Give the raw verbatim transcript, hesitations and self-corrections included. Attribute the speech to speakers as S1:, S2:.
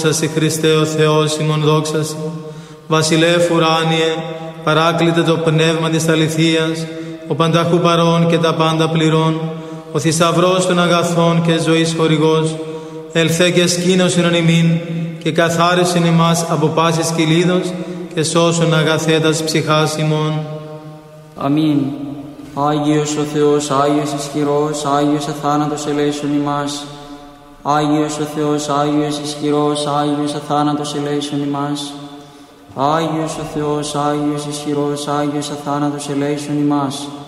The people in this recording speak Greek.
S1: Δόξασι Χριστέ ο Θεός ημών, δόξασι. Βασιλεύ ουράνιε, παράκλητε το πνεύμα της αληθείας, ο πανταχού παρών και τα πάντα πληρών, ο θησαυρός των αγαθών και ζωής χορηγός, ελθέ και σκήνωσιν ον ημίν και καθάρισιν ημάς από πάσης κυλίδος και σώσον αγαθέτας ψυχάς ημών.
S2: Αμήν. Άγιος ο Θεός, Άγιος ισχυρός, Άγιος αθάνατος ελέησον ημάς. Άγιος ο Θεός, Άγιος ισχυρός, Άγιος αθάνατος ελέησον ημάς. Άγιος ο Θεός, Άγιος ισχυρός, Άγιος αθάνατος ελέησον ημάς.